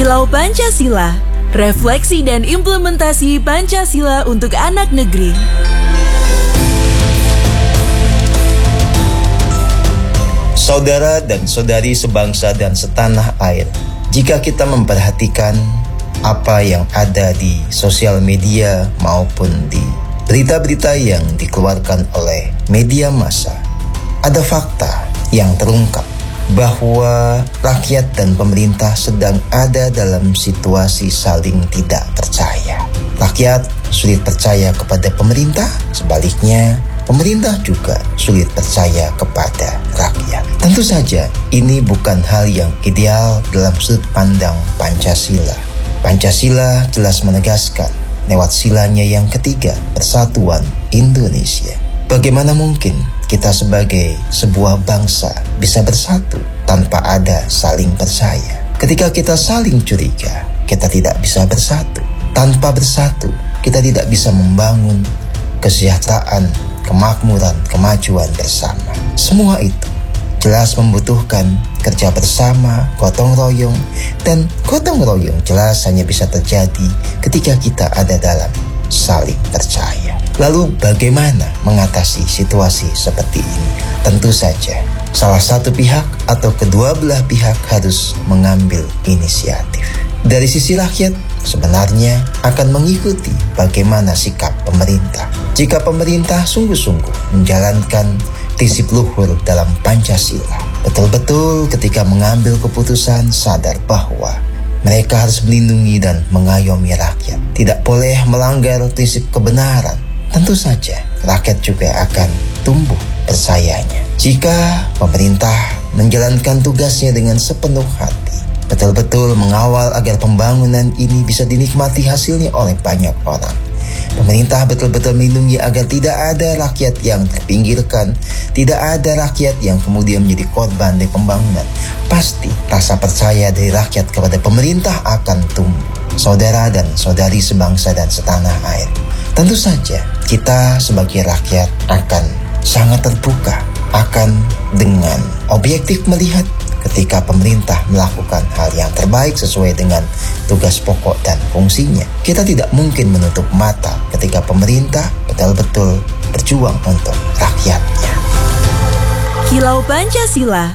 Kilau Pancasila, refleksi dan implementasi Pancasila untuk anak negeri. Saudara dan saudari sebangsa dan setanah air, jika kita memperhatikan apa yang ada di sosial media maupun di berita-berita yang dikeluarkan oleh media massa, ada fakta yang terungkap bahwa rakyat dan pemerintah sedang ada dalam situasi saling tidak percaya. Rakyat sulit percaya kepada pemerintah, sebaliknya pemerintah juga sulit percaya kepada rakyat. Tentu saja ini bukan hal yang ideal dalam sudut pandang Pancasila. Pancasila jelas menegaskan lewat silanya yang ketiga, Persatuan Indonesia. Bagaimana mungkin kita sebagai sebuah bangsa bisa bersatu tanpa ada saling percaya? Ketika kita saling curiga, kita tidak bisa bersatu. Tanpa bersatu, kita tidak bisa membangun kesejahteraan, kemakmuran, kemajuan bersama. Semua itu jelas membutuhkan kerja bersama, gotong royong, dan gotong royong jelas hanya bisa terjadi ketika kita ada dalam saling percaya. Lalu bagaimana mengatasi situasi seperti ini? Tentu saja salah satu pihak atau kedua belah pihak harus mengambil inisiatif. Dari sisi rakyat sebenarnya akan mengikuti bagaimana sikap pemerintah. Jika pemerintah sungguh-sungguh menjalankan prinsip luhur dalam Pancasila, betul-betul ketika mengambil keputusan sadar bahwa mereka harus melindungi dan mengayomi rakyat, tidak boleh melanggar prinsip kebenaran, tentu saja rakyat juga akan tumbuh percayanya. Jika pemerintah menjalankan tugasnya dengan sepenuh hati, betul-betul mengawal agar pembangunan ini bisa dinikmati hasilnya oleh banyak orang, pemerintah betul-betul melindungi agar tidak ada rakyat yang terpinggirkan, tidak ada rakyat yang kemudian menjadi korban dari pembangunan, pasti rasa percaya dari rakyat kepada pemerintah akan tumbuh. Saudara dan saudari sebangsa dan setanah air, tentu saja kita sebagai rakyat akan sangat terbuka, akan dengan objektif melihat ketika pemerintah melakukan hal yang terbaik sesuai dengan tugas pokok dan fungsinya. Kita tidak mungkin menutup mata ketika pemerintah betul-betul berjuang untuk rakyatnya. Kilau Pancasila.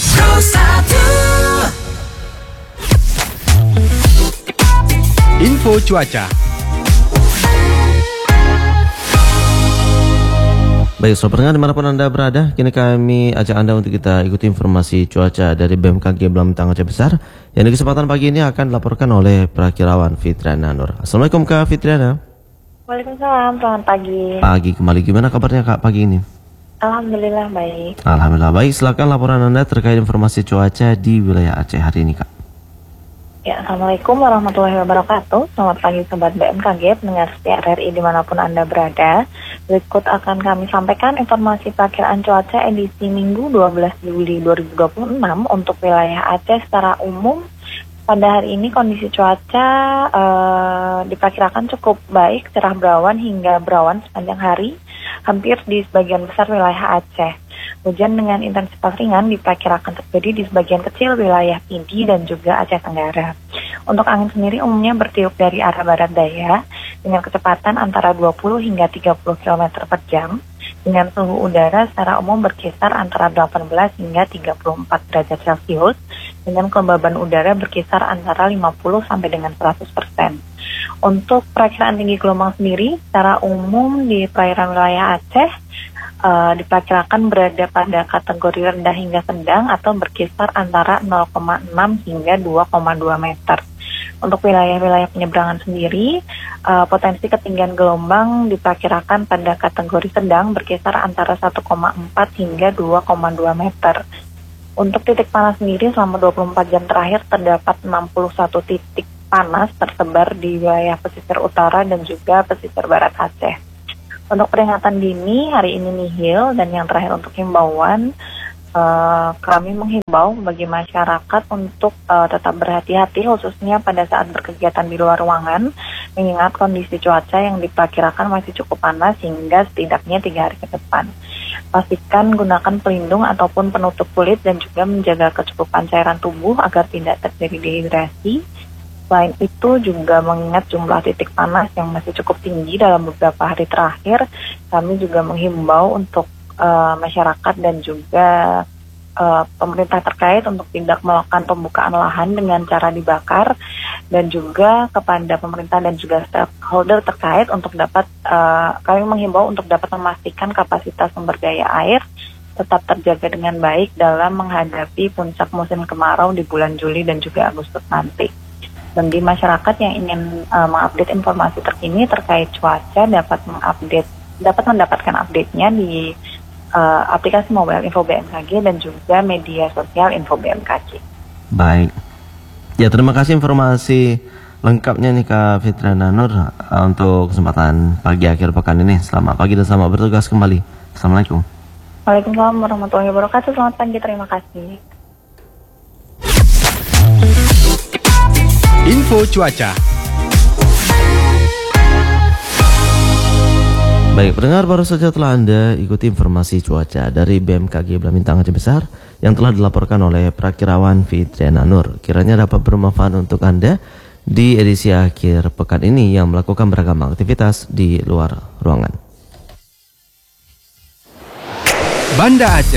Info cuaca. Baik, sobat pendengar dimanapun Anda berada, kini kami ajak Anda untuk kita ikuti informasi cuaca dari BMKG Belametang Aceh Besar yang di kesempatan pagi ini akan dilaporkan oleh Prakirawan Fitriana Nur. Assalamualaikum Kak Fitriana. Waalaikumsalam, selamat pagi. Pagi kembali, gimana kabarnya Kak pagi ini? Alhamdulillah baik. Alhamdulillah baik, silakan laporan Anda terkait informasi cuaca di wilayah Aceh hari ini Kak. Ya, Assalamualaikum warahmatullahi wabarakatuh. Selamat pagi Sobat BMKG, pendengar setia RRI dimanapun Anda berada. Berikut akan kami sampaikan informasi perakiraan cuaca edisi Minggu 12 Juli 2026 untuk wilayah Aceh secara umum. Pada hari ini kondisi cuaca diperkirakan cukup baik, cerah berawan hingga berawan sepanjang hari, hampir di sebagian besar wilayah Aceh. Hujan dengan intensitas ringan diperkirakan terjadi di sebagian kecil wilayah Pidi dan juga Aceh Tenggara. Untuk angin sendiri umumnya bertiup dari arah barat daya dengan kecepatan antara 20 hingga 30 km per jam, dengan suhu udara secara umum berkisar antara 18 hingga 34 derajat Celcius, dengan kelembaban udara berkisar antara 50 sampai dengan 100%. Untuk perakiraan tinggi gelombang sendiri, secara umum di perairan wilayah Aceh diperkirakan berada pada kategori rendah hingga sedang atau berkisar antara 0,6 hingga 2,2 meter. Untuk wilayah-wilayah penyeberangan sendiri, potensi ketinggian gelombang diperkirakan pada kategori sedang berkisar antara 1,4 hingga 2,2 meter. Untuk titik panas sendiri selama 24 jam terakhir terdapat 61 titik panas tersebar di wilayah pesisir utara dan juga pesisir barat Aceh. Untuk peringatan dini, hari ini nihil, dan yang terakhir untuk himbauan, kami menghimbau bagi masyarakat untuk tetap berhati-hati khususnya pada saat berkegiatan di luar ruangan, mengingat kondisi cuaca yang diperkirakan masih cukup panas hingga setidaknya 3 hari ke depan. Pastikan gunakan pelindung ataupun penutup kulit dan juga menjaga kecukupan cairan tubuh agar tidak terjadi dehidrasi. Selain itu juga mengingat jumlah titik panas yang masih cukup tinggi dalam beberapa hari terakhir, kami juga menghimbau untuk masyarakat dan juga pemerintah terkait untuk tidak melakukan pembukaan lahan dengan cara dibakar, dan juga kepada pemerintah dan juga stakeholder terkait untuk dapat kami menghimbau untuk dapat memastikan kapasitas sumber daya air tetap terjaga dengan baik dalam menghadapi puncak musim kemarau di bulan Juli dan juga Agustus nanti. Bagi masyarakat yang ingin mengupdate informasi terkini terkait cuaca dapat mendapatkan update-nya di aplikasi mobile Info BMKG dan juga media sosial Info BMKG. Baik. Ya, terima kasih informasi lengkapnya nih Kak Fitriana Nur untuk kesempatan pagi akhir pekan ini. Selamat pagi dan selamat bertugas kembali. Assalamualaikum. Waalaikumsalam warahmatullahi wabarakatuh. Selamat pagi, terima kasih. Info cuaca. Baik, pendengar, baru saja telah Anda ikuti informasi cuaca dari BMKG Blamintang Aceh Besar yang telah dilaporkan oleh Prakirawan Fitriana Nur. Kiranya dapat bermanfaat untuk Anda di edisi akhir pekan ini yang melakukan beragam aktivitas di luar ruangan. Banda Aceh.